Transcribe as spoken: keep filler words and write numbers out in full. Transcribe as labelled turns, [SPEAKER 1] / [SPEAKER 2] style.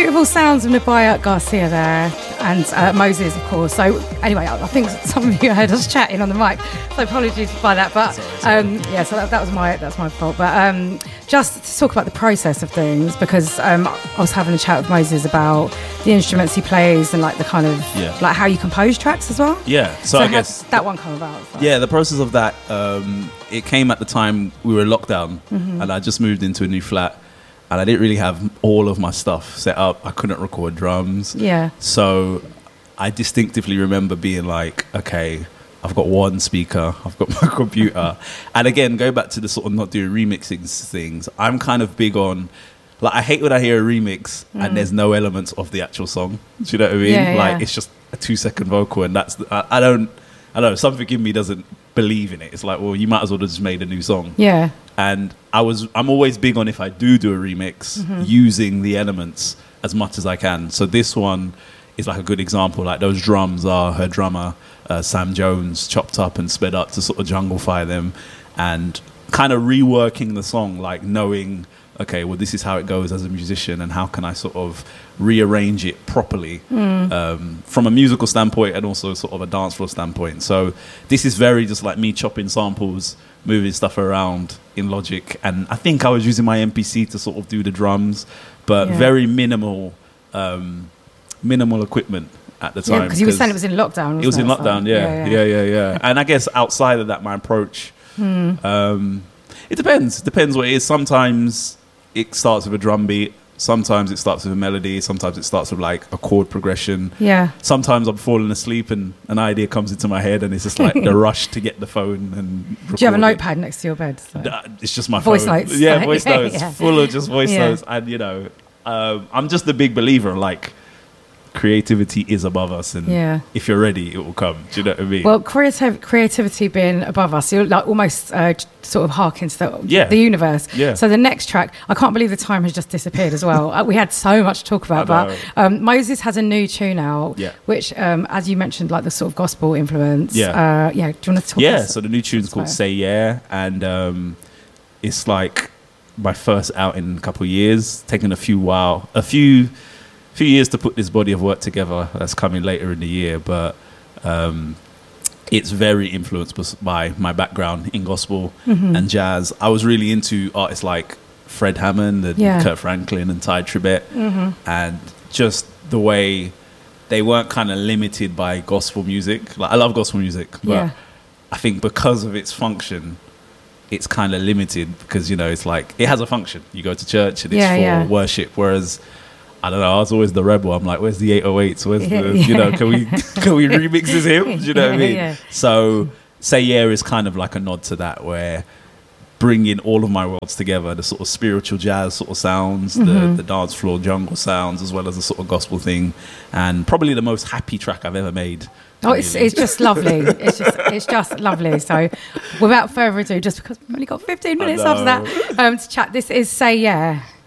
[SPEAKER 1] beautiful sounds of Nubia Garcia there, and uh, Moses, of course. So anyway, I, I think some of you heard us chatting on the mic, so apologies by that. But
[SPEAKER 2] sorry, sorry.
[SPEAKER 1] Um, yeah, so that, that was my that's my fault. But um, just to talk about the process of things, because um, I was having a chat with Moses about the instruments he plays and like the kind of
[SPEAKER 2] Yeah.
[SPEAKER 1] like how you compose tracks as well.
[SPEAKER 2] Yeah, so,
[SPEAKER 1] So,
[SPEAKER 2] I
[SPEAKER 1] how
[SPEAKER 2] guess
[SPEAKER 1] did that one come about? So.
[SPEAKER 2] yeah, the process of that, um, it came at the time we were in lockdown,
[SPEAKER 1] Mm-hmm.
[SPEAKER 2] and I just moved into a new flat, and I didn't really have all of my stuff set up. I couldn't record drums.
[SPEAKER 1] Yeah.
[SPEAKER 2] So I distinctively remember being like, okay, I've got one speaker, I've got my computer. And again, go back to the sort of not doing remixing things. I'm kind of big on, like, I hate when I hear a remix
[SPEAKER 1] Mm.
[SPEAKER 2] and there's no elements of the actual song. Do you know what I mean?
[SPEAKER 1] Yeah,
[SPEAKER 2] like,
[SPEAKER 1] yeah.
[SPEAKER 2] it's just a two second vocal, and that's, the, I, I don't, I don't know, something in me doesn't believe in it. It's like, well, you might as well have just made a new song.
[SPEAKER 1] Yeah.
[SPEAKER 2] And I was, I'm always big on, if I do do a remix,
[SPEAKER 1] Mm-hmm.
[SPEAKER 2] using the elements as much as I can. So this one is like a good example. Like, those drums are her drummer, uh, Sam Jones, chopped up and sped up to sort of junglify them, and kind of reworking the song, like knowing, okay, well, this is how it goes as a musician, and how can I sort of rearrange it properly um, from a musical standpoint and also sort of a dance floor standpoint. So this is very just like me chopping samples, moving stuff around in Logic, and I think I was using my M P C to sort of do the drums, but
[SPEAKER 1] Yeah.
[SPEAKER 2] very minimal, um, minimal equipment at the
[SPEAKER 1] Yeah,
[SPEAKER 2] time.
[SPEAKER 1] because you were saying it was in lockdown. Wasn't
[SPEAKER 2] It was in
[SPEAKER 1] So-
[SPEAKER 2] lockdown, yeah, yeah, yeah, yeah. And I guess outside of that, my approach, um, it depends. It depends what it is. Sometimes it starts with a drum beat. Sometimes it starts with a melody. Sometimes it starts with like a chord progression.
[SPEAKER 1] Yeah.
[SPEAKER 2] Sometimes I'm falling asleep and an idea comes into my head, and it's just like the rush to get the phone and record
[SPEAKER 1] Do you have a
[SPEAKER 2] it.
[SPEAKER 1] notepad next to your bed? So?
[SPEAKER 2] Uh, It's just my
[SPEAKER 1] Voice
[SPEAKER 2] phone.
[SPEAKER 1] notes.
[SPEAKER 2] Yeah, voice
[SPEAKER 1] Yeah,
[SPEAKER 2] notes.
[SPEAKER 1] yeah.
[SPEAKER 2] Full of just voice
[SPEAKER 1] Yeah.
[SPEAKER 2] notes. And, you know, um, I'm just a big believer, like, creativity is above us. And
[SPEAKER 1] Yeah.
[SPEAKER 2] if you're ready, it will come. Do you know what I mean?
[SPEAKER 1] Well, creativ- creativity being above us, you're like almost uh, sort of hark into the,
[SPEAKER 2] Yeah.
[SPEAKER 1] the universe.
[SPEAKER 2] Yeah.
[SPEAKER 1] So the next track, I can't believe the time has just disappeared as well. uh, we had so much to talk about,
[SPEAKER 2] I
[SPEAKER 1] but
[SPEAKER 2] know.
[SPEAKER 1] um, Moses has a new tune out,
[SPEAKER 2] Yeah.
[SPEAKER 1] which, um, as you mentioned, like the sort of gospel influence.
[SPEAKER 2] Yeah.
[SPEAKER 1] Uh, yeah. Do you want to talk?
[SPEAKER 2] yeah,
[SPEAKER 1] us-
[SPEAKER 2] so the new tune's called
[SPEAKER 1] Inspire.
[SPEAKER 2] Say Yeah, and um, it's like my first out in a couple of years, taking a few while, a few few years to put this body of work together. That's coming later in the year, but um, it's very influenced bes- by my background in gospel
[SPEAKER 1] Mm-hmm.
[SPEAKER 2] and jazz. I was really into artists like Fred Hammond and
[SPEAKER 1] Yeah.
[SPEAKER 2] Kurt Franklin and Ty Tribbett,
[SPEAKER 1] Mm-hmm.
[SPEAKER 2] and just the way they weren't kind of limited by gospel music. Like, I love gospel music, but
[SPEAKER 1] Yeah.
[SPEAKER 2] I think because of its function, it's kind of limited, because, you know, it's like, it has a function. You go to church and it's
[SPEAKER 1] Yeah,
[SPEAKER 2] for
[SPEAKER 1] yeah.
[SPEAKER 2] worship. Whereas, I don't know, I was always the rebel. I'm like, where's the eight oh eights? Where's
[SPEAKER 1] Yeah,
[SPEAKER 2] the, you know,
[SPEAKER 1] yeah.
[SPEAKER 2] can we can we remix this hymn? Do you know what I
[SPEAKER 1] Yeah,
[SPEAKER 2] mean?
[SPEAKER 1] yeah.
[SPEAKER 2] So, Say Yeah is kind of like a nod to that, where bringing all of my worlds together, the sort of spiritual jazz sort of sounds,
[SPEAKER 1] Mm-hmm.
[SPEAKER 2] the, the dance floor jungle sounds, as well as the sort of gospel thing, and probably the most happy track I've ever made.
[SPEAKER 1] Oh, it's,
[SPEAKER 2] really.
[SPEAKER 1] it's just lovely. It's just it's just lovely. So, without further ado, just because we've only got fifteen minutes after
[SPEAKER 2] know.
[SPEAKER 1] that um, to chat, this is Say Yeah.